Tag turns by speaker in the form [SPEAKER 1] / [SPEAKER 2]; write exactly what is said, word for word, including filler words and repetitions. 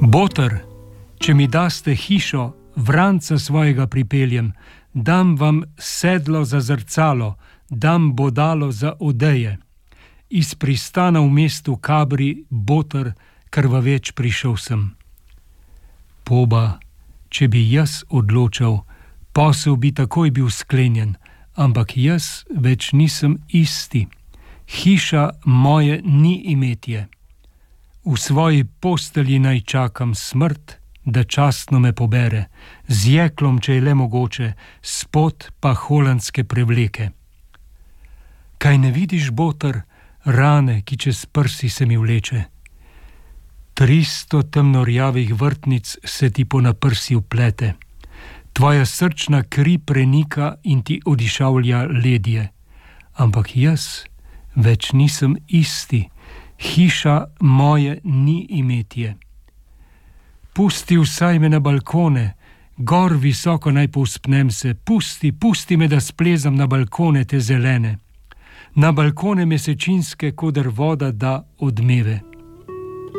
[SPEAKER 1] Boter, če mi daste hišo, vranca svojega pripeljem, dam vam sedlo za zrcalo, dam bodalo za odeje. Iz pristana v mestu Kabri, Boter, krvaveč prišel sem. Poba, če bi jaz odločal, posel bi takoj bil sklenjen, ampak jaz več nisem isti. Hiša moje ni imetje. V svoji postelji naj čakam smrt, da častno me pobere, z jeklom, če je le mogoče, spod pa holandske prevleke. Kaj ne vidiš, Boter, rane, ki čez prsi se mi vleče? Tristo temnorjavih vrtnic se ti po naprsju plete. Tvoja srčna kri prenika in ti odišavlja ledje. Ampak jaz več nisem isti, hiša moje ni imetje. Pusti vsaj me na balkone, gor visoko naj povzpnem se, pusti, pusti me, da splezam na balkone te zelene, na balkone mesečinske, koder voda da odmeve.